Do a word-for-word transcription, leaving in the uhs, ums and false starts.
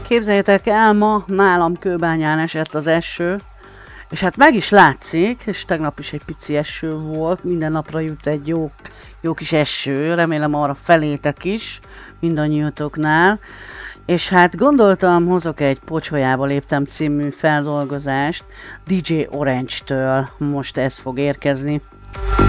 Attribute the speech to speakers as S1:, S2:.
S1: Képzeljétek el, ma nálam Kőbányán esett az eső, és hát meg is látszik, és tegnap is egy pici eső volt, minden napra jut egy jó, jó kis eső, remélem arra felétek is, mindannyiatoknál. És hát gondoltam, hozok egy Pocsolyába léptem című feldolgozást dé dzsé Orange-től, most ez fog érkezni.